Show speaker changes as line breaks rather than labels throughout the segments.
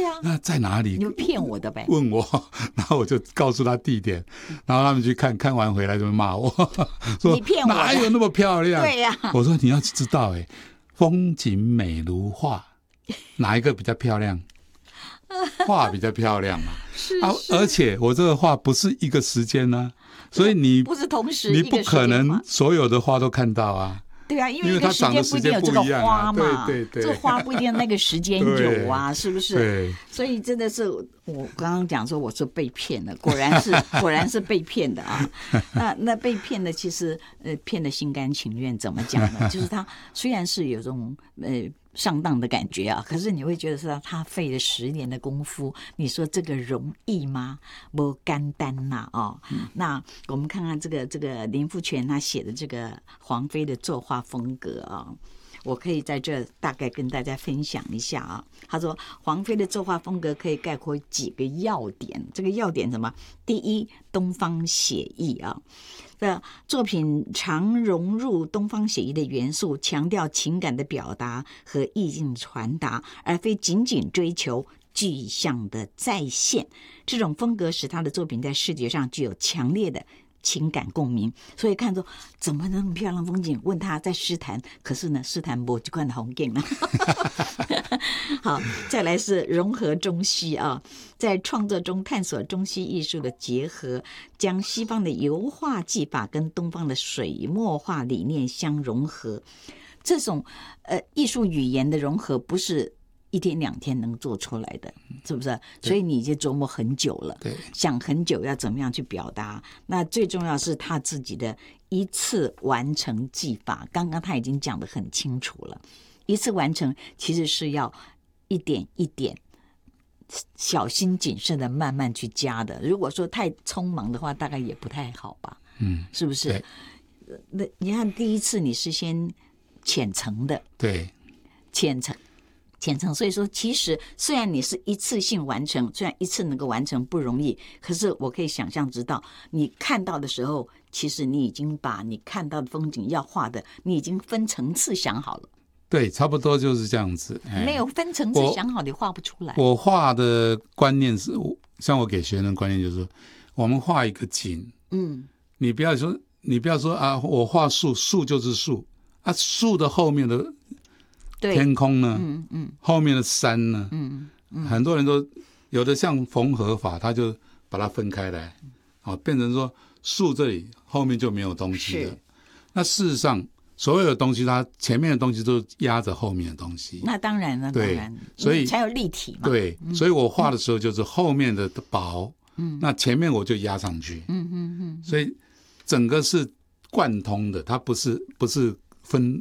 呀，
那在哪里？
你们骗我的呗？
问我，然后我就告诉他地点，然后他们去看，看完回来就骂我，说
你骗我的，
哪有那么漂亮？
对呀，
我说你要知道，风景美如画，哪一个比较漂亮？画比较漂亮嘛。
是
而且我这个画不是一个时间呢，所以你
不是同时，
你不可能所有的花都看到啊。
对啊，因为一个时间不一定有这个花嘛，
对，
这花不一定那个时间有啊，是不是？
对，
所以真的是我刚刚讲说我是被骗的，果然是被骗的啊。那被骗的其实骗的心甘情愿，怎么讲呢？就是他虽然是有这种上当的感觉啊，可是你会觉得是他费了10年的功夫，你说这个容易吗？不简单呐那我们看看这个林富全他写的这个黄飞的作画风格啊，我可以在这大概跟大家分享一下啊。他说黄飞的作画风格可以概括几个要点，这个要点什么？第一，东方写意啊。作品常融入东方写意的元素，强调情感的表达和意境传达，而非仅仅追求具象的再现。这种风格使他的作品在视觉上具有强烈的情感共鸣，所以看着怎么那么漂亮风景，问他在诗坛，可是呢诗坛没这款风景了。好，再来是融合中西啊，在创作中探索中西艺术的结合，将西方的油画技法跟东方的水墨画理念相融合。这种艺术语言的融合不是1天2天能做出来的，是不是？所以你就琢磨很久了，想很久要怎么样去表达。那最重要是他自己的一次完成技法，刚刚他已经讲得很清楚了。一次完成其实是要一点一点小心谨慎的慢慢去加的，如果说太匆忙的话大概也不太好吧，是不是？那你看第一次你是先浅层的，
对，
浅层，所以说其实虽然你是一次性完成，虽然一次能够完成不容易，可是我可以想象知道你看到的时候，其实你已经把你看到的风景要画的你已经分层次想好了。
对，差不多就是这样子。
没有分层次想好，你画不出来。
我画的观念是，像我给学生的观念就是说，我们画一个景，你不要说啊，我画树，树就是树啊，树的后面的天空呢，后面的山呢，很多人都有的像缝合法，他就把它分开来，变成说树这里后面就没有东西了。那事实上，所有的东西，它前面的东西都压着后面的东西。那
当然了，
对，所以
才有立体嘛。
对，所以我画的时候就是后面的薄，那前面我就压上去。所以整个是贯通的，它不是分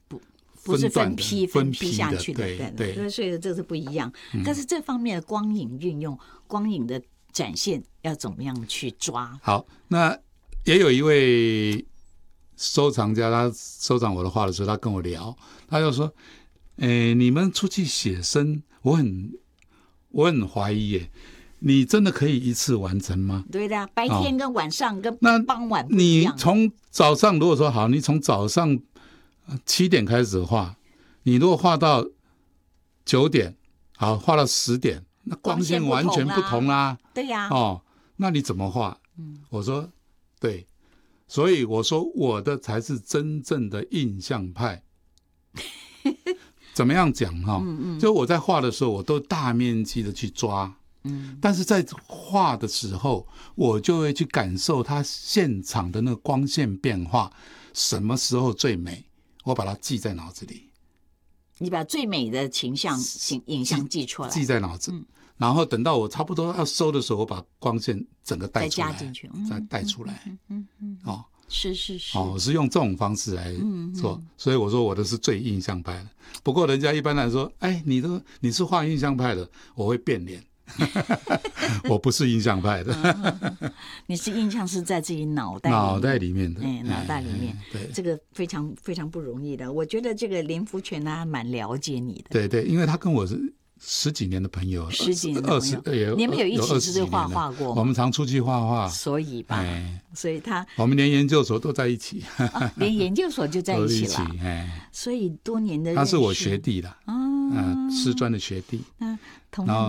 批
下去的。
对，
所以这是不一样。但是这方面的光影运用、光影的展现要怎么样去抓？
好，那也有一位收藏家，他收藏我的画的时候，他跟我聊，他就说：“你们出去写生，我很怀疑耶，你真的可以一次完成吗？”
对的，白天跟晚上跟傍晚不
一
样。
你从早上如果说好，你从早上7点开始画，你如果画到9点，好，画到10点，那光线完全不同啦。
对呀。
那你怎么画？我说对。所以我说我的才是真正的印象派。怎么样讲就我在画的时候，我都大面积的去抓，但是在画的时候，我就会去感受它现场的那个光线变化，什么时候最美，我把它记在脑子里。
你把最美的影像记出来，
记在脑子。然后等到我差不多要收的时候，我把光线整个带出来，再加进去，再带出来。
是。
我是用这种方式来做，所以我说我的是最印象派的。不过人家一般来说，你是画印象派的，我会变脸。我不是印象派的。
你是印象是在自己脑袋
里面的，
脑袋里面。
对，
这个非常非常不容易的。我觉得这个林福全他蛮了解你的。
对，因为他跟我是10几年的朋友
，10几年的朋友，你们有一起是画过吗？
我们常出去画画，
所以吧，所以
我们连研究所都在一起，
连研究所就在一起了，所以多年的认识。
他是我学弟啦，师专的学弟，
同